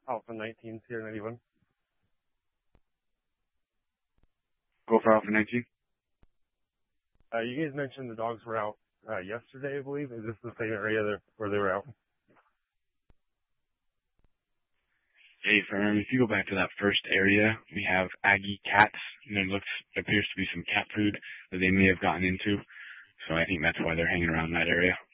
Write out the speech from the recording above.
Alpha 19, Sierra 91. Go for Alpha 19. You guys mentioned the dogs were out yesterday, I believe. Is this the same area where they were out? Hey, if you go back to that first area, we have Aggie cats, and there appears to be some cat food that they may have gotten into. So I think that's why they're hanging around that area.